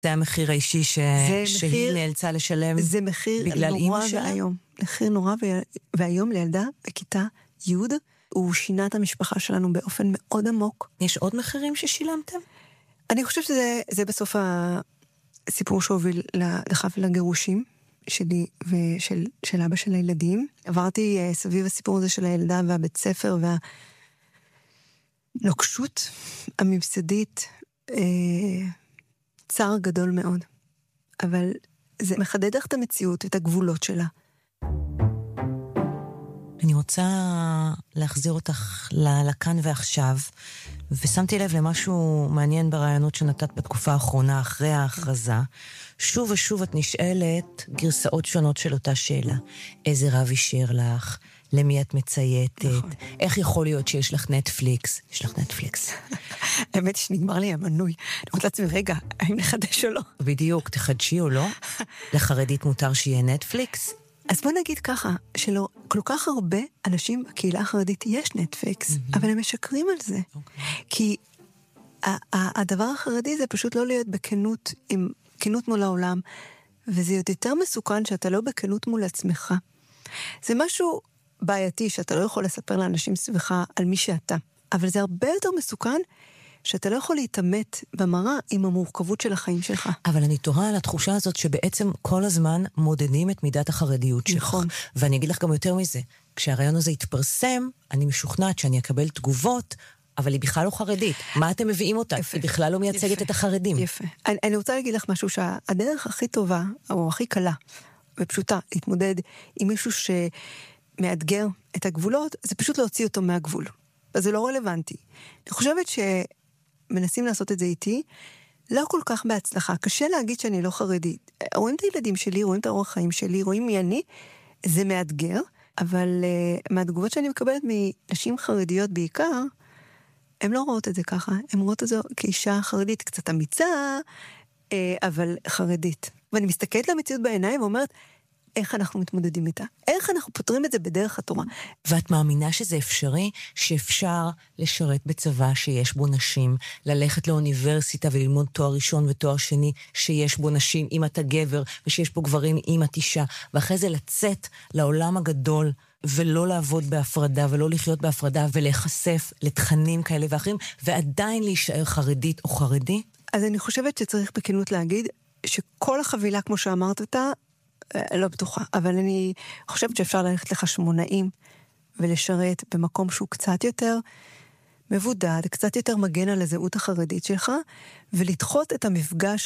זה המחיר האישי שהיא נאלצה לשלם. זה מחיר נורא והיום. מחיר נורא והיום לילדה בכיתה י' הוא שינה את המשפחה שלנו באופן מאוד עמוק. יש עוד מחירים ששילמתם? אני חושבת שזה בסוף הסיפור שהוביל לחפל הגירושים שלי ושל אבא של הילדים. עברתי סביב הסיפור הזה של הילדה והבית ספר והנוקשות הממסדית, צער גדול מאוד. אבל זה מחדד לך את המציאות ואת הגבולות שלה. אני רוצה להחזיר אותך לכאן ועכשיו, ושמתי לב למשהו מעניין ברעיונות שנתת בתקופה האחרונה, אחרי ההכרזה. שוב ושוב את נשאלת גרסאות שונות של אותה שאלה. איזה רב אישר לך? למי את מצייתת? נכון. איך יכול להיות שיש לך נטפליקס? יש לך נטפליקס. האמת שנגמר לי המנוי. אני רוצה לעצמי, רגע, האם נחדש או לא? בדיוק, תחדשי או לא? לחרדית מותר שיהיה נטפליקס? אז בוא נגיד ככה, שלא כל כך הרבה אנשים בקהילה החרדית יש נטפליקס, אבל הם משקרים על זה. כי הדבר החרדי זה פשוט לא להיות בכנות, עם כנות מול העולם, וזה יותר מסוכן שאתה לא בכנות מול עצמך. זה משהו בעייתי שאתה לא יכול לספר לאנשים סביבך על מי שאתה, אבל זה הרבה יותר מסוכן שאתה לא יכול להתאמת במראה עם המורכבות של החיים שלך. אבל אני תוהה על התחושה הזאת שבעצם כל הזמן מודדים את מידת החרדיות שלך. נכון. ואני אגיד לך גם יותר מזה, כשהרעיון הזה יתפרסם, אני משוכנעת שאני אקבל תגובות, אבל היא בכלל לא חרדית. מה אתם מביאים אותה? יפה. היא בכלל לא מייצגת יפה. את החרדים. יפה. אני רוצה להגיד לך משהו שהדרך הכי טובה, או הכי קלה ופשוטה, להתמודד עם מישהו שמאתגר את הגבולות, זה פשוט להוציא אותו מהגבול. אז זה לא רלוונטי. אני חושבת מנסים לעשות את זה איתי, לא כל כך בהצלחה. קשה להגיד שאני לא חרדית. רואים את הילדים שלי, רואים את האורח חיים שלי, רואים מי אני, זה מאתגר, אבל מהתגובות שאני מקבלת מנשים חרדיות בעיקר, הן לא רואות את זה ככה, הן רואות את זה כאישה חרדית, קצת אמיצה, אבל חרדית. ואני מסתכלת למציאות בעיניים ואומרת, איך אנחנו מתמודדים איתה? איך אנחנו פותרים את זה בדרך התורה? ואת מאמינה שזה אפשרי? שאפשר לשרת בצבא שיש בו נשים, ללכת לאוניברסיטה וללמוד תואר ראשון ותואר שני שיש בו נשים אם אתה גבר, ושיש פה גברים אם את אישה, ואחרי זה לצאת לעולם הגדול ולא לעבוד בהפרדה ולא לחיות בהפרדה ולהיחשף לתכנים כאלה ואחרים, ועדיין להישאר חרדית או חרדי? אז אני חושבת שצריך בכנות להגיד שכל החבילה, כמו שאמרת אותה, לא בטוחה, אבל אני חושבת שאפשר ללכת לחשמונאים ולשרת במקום שהוא קצת יותר מבודד, קצת יותר מגן על הזהות החרדית שלך, ולדחות את המפגש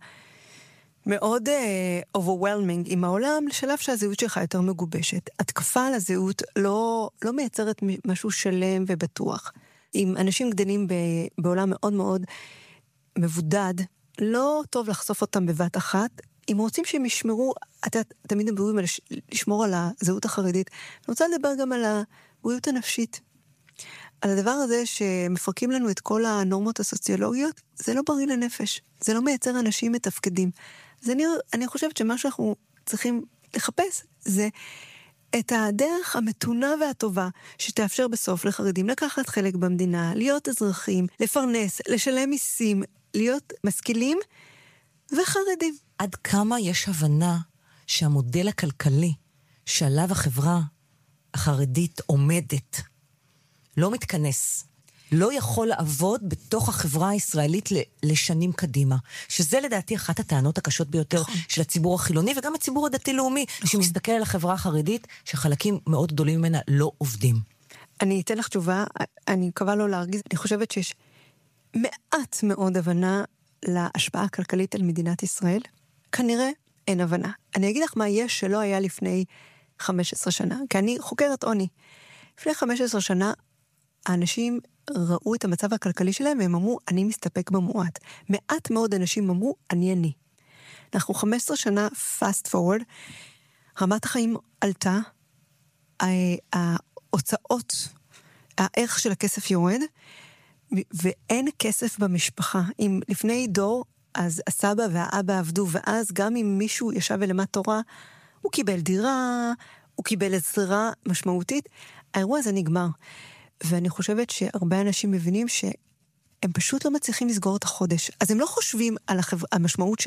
המאוד overwhelming עם העולם, לשלב שהזהות שלך יותר מגובשת. התקפה על הזהות לא מייצרת משהו שלם ובטוח. אם אנשים גדלים בעולם מאוד מאוד מבודד, לא טוב לחשוף אותם בבת אחת, אם רוצים שהם ישמרו, תמיד מדברים על לשמור על הזהות החרדית, אני רוצה לדבר גם על הבריאות הנפשית. על הדבר הזה שמפרקים לנו את כל הנורמות הסוציולוגיות, זה לא בריא לנפש, זה לא מייצר אנשים מתפקדים. אז אני חושבת שמה שאנחנו צריכים לחפש, זה את הדרך המתונה והטובה, שתאפשר בסוף לחרדים לקחת חלק במדינה, להיות אזרחים, לפרנס, לשלם מיסים, להיות משכילים וחרדים. עד כמה יש הבנה שהמודל הכלכלי שעליו החברה החרדית עומדת לא מתכנס, לא יכול לעבוד בתוך החברה הישראלית לשנים קדימה, שזה לדעתי אחת הטענות הקשות ביותר של הציבור החילוני וגם הציבור הדתי-לאומי, שמסתכל על החברה החרדית שחלקים מאוד גדולים ממנה לא עובדים. אני אתן לך תשובה, אני מקווה לא להרגיז, אני חושבת שיש מעט מאוד הבנה להשפעה הכלכלית על מדינת ישראל, כנראה אין הבנה. אני אגיד לך מה יש שלא היה לפני 15 שנה, כי אני חוקרת עוני. לפני 15 שנה, האנשים ראו את המצב הכלכלי שלהם, והם אמרו, אני מסתפק במועט. מעט מאוד אנשים אמרו, אני. אנחנו 15 שנה fast forward, רמת החיים עלתה, ההוצאות, הערך של הכסף יורד, ואין כסף במשפחה. אם לפני דור, אז הסבא והאבא עבדו, ואז גם אם מישהו ישב ולמד תורה, הוא קיבל דירה, הוא קיבל עזרה משמעותית, האירוע הזה נגמר. ואני חושבת שהרבה אנשים מבינים הם פשוט לא מצליחים לסגור את החודש. אז הם לא חושבים על המשמעות